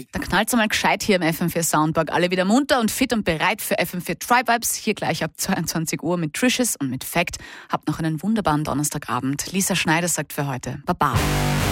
Hey! Dann knallt's einmal gescheit hier im FM4 Soundpark. Alle wieder munter und fit und bereit für FM4 Tribe Vibes. Hier gleich ab 22 Uhr mit Trishes und mit Fact. Habt noch einen wunderbaren Donnerstagabend. Lisa Schneider sagt für heute Baba.